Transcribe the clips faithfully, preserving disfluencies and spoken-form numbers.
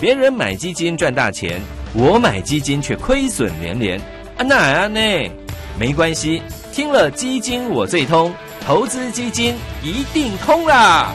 别人买基金赚大钱，我买基金却亏损连连，啊那啊呢？没关系，听了基金我最通，投资基金一定通啦！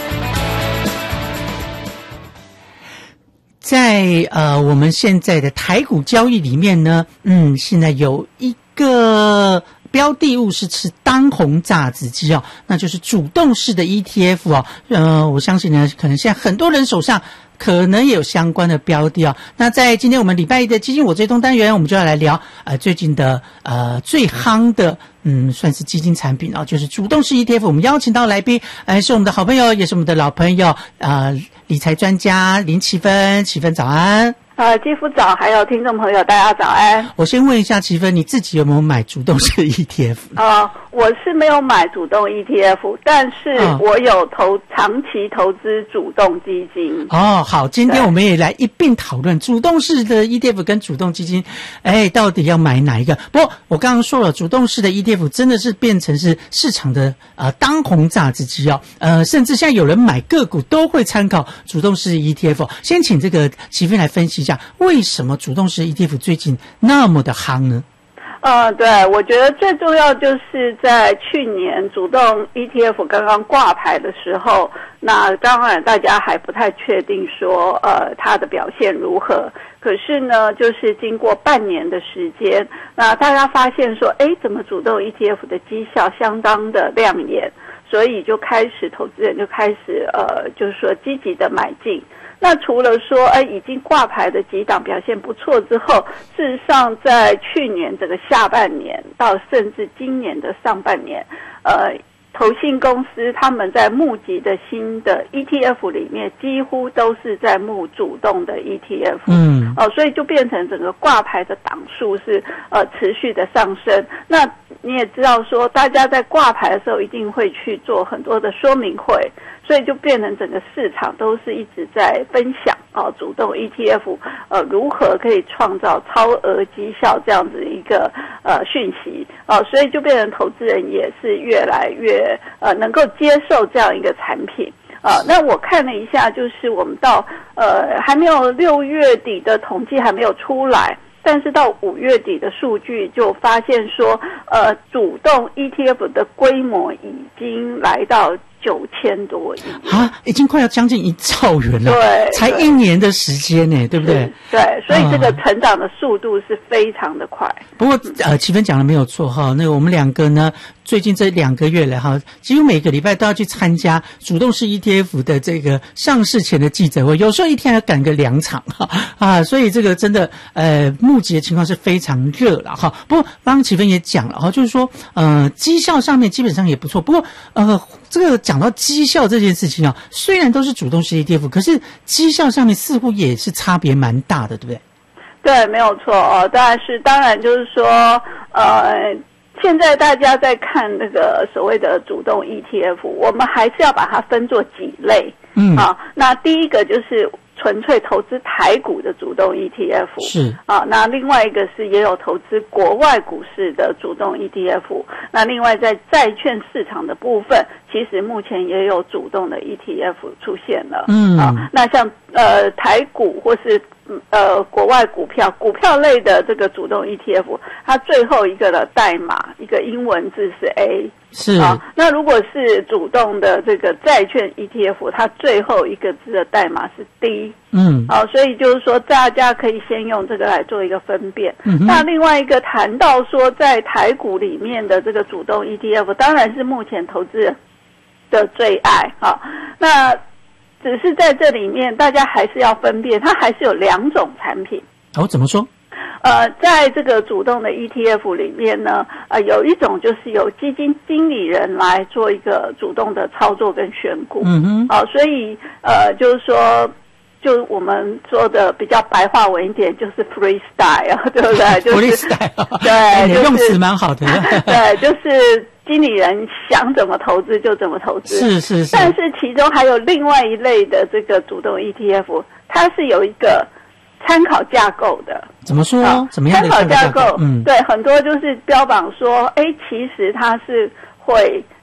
在呃我们现在的台股交易里面呢，嗯，现在有一个标的物是吃当红炸子鸡哦，那就是主动式的 E T F 哦。呃，我相信呢，可能现在很多人手上可能也有相关的标的哦。那在今天我们礼拜一的基金我追踪单元，我们就要来聊呃最近的呃最夯的嗯算是基金产品哦，就是主动式 E T F。我们邀请到来宾，呃是我们的好朋友，也是我们的老朋友，呃理财专家林奇芬。奇芬早安。 呃，基夫早，还有听众朋友，大家早安。 我先问一下奇芬，你自己有没有买主动式 E T F？ 呃，我是没有买主动 E T F， 但是我有投、哦、长期投资主动基金。 哦，好，今天我们也来一并讨论主动式的 E T F 跟主动基金，哎，到底要买哪一个？不过我刚刚说了，主动式的 E T F 真的是变成是市场的呃当红炸子鸡哦，呃，甚至现在有人买个股都会参考主动式 E T F、哦。先请这个奇芬来分析一下，为什么主动式 E T F 最近那么的夯呢？ 呃，对，我觉得最重要就是在去年主动 E T F 刚刚挂牌的时候，那当然大家还不太确定说呃它的表现如何，可是呢就是经过半年的时间，那大家发现说诶怎么主动 E T F 的绩效相当的亮眼，所以就开始投资人就开始呃就是说积极的买进。那除了说哎已经挂牌的几档表现不错之后，事实上在去年这个下半年到甚至今年的上半年，呃投信公司他们在募集的新的 E T F 里面几乎都是在募主动的 E T F， 嗯，哦、呃，所以就变成整个挂牌的档数是呃持续的上升。那你也知道说大家在挂牌的时候一定会去做很多的说明会，所以就变成整个市场都是一直在分享啊、呃，主动 E T F 呃如何可以创造超额绩效这样子一个呃讯息啊、呃，所以就变成投资人也是越来越呃能够接受这样一个产品啊、呃。那我看了一下，就是我们到呃还没有六月底的统计还没有出来。但是到五月底的数据就发现说，呃，主动 E T F 的规模已经来到九千多亿啊，已经快要将近一兆元了， 对， 才一年的时间呢，对不对？ 对，所以这个成长的速度是非常的快。 不过呃，奇芬讲的没有错哈，那个我们两个呢，最近这两个月来哈，几乎每个礼拜都要去参加主动式 E T F 的这个上市前的记者会，有时候一天要赶个两场哈啊，所以这个真的呃募集的情况是非常热了哈。不过刚刚奇芬也讲了哈，就是说呃绩效上面基本上也不错，不过呃这个讲到绩效这件事情啊，虽然都是主动式 E T F， 可是绩效上面似乎也是差别蛮大的，对不对？ 对，没有错哦。当然是，当然就是说，呃，现在大家在看那个所谓的主动 E T F， 我们还是要把它分作几类。嗯，啊，那第一个就是纯粹投资台股的主动 E T F， 是啊，那另外一个是也有投资国外股市的主动 E T F， 那另外在债券市场的部分，其实目前也有主动的 E T F 出现了。嗯，啊，那像呃台股或是呃国外股票股票类的这个主动 E T F， 它最后一个的代码一个英文字是 A。是啊，那如果是主动的这个债券 E T F， 它最后一个字的代码是 D。嗯，好、啊，所以就是说大家可以先用这个来做一个分辨。嗯，那另外一个谈到说在台股里面的这个主动 E T F， 当然是目前投资人的最爱啊。那只是在这里面大家还是要分辨，它还是有两种产品。 哦，怎么说？ 呃，在这个主动的 E T F 里面呢，呃，有一种就是由基金经理人来做一个主动的操作跟选股，嗯哼，好、呃，所以呃，就是说，就我们说的比较白话文一点，就是 freestyle， 对不对？就是 freestyle， 对，就是、 用词蛮好的， 对，就是经理人想怎么投资就怎么投资，是是是。但是其中还有另外一类的这个主动 E T F， 它是有一个参考架构的。 怎么说？啊、怎么样的参考架构？ 嗯，对，很多就是标榜说，哎，其实它是会